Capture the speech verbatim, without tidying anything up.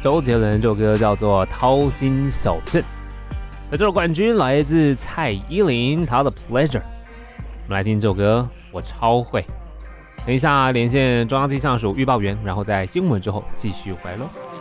周杰伦这首歌叫做《淘金小镇》，而这首冠军来自蔡依林，她的《Pleasure》。我们来听这首歌，我超会。等一下连线中央气象署预报员，然后在新闻之后继续回来喽。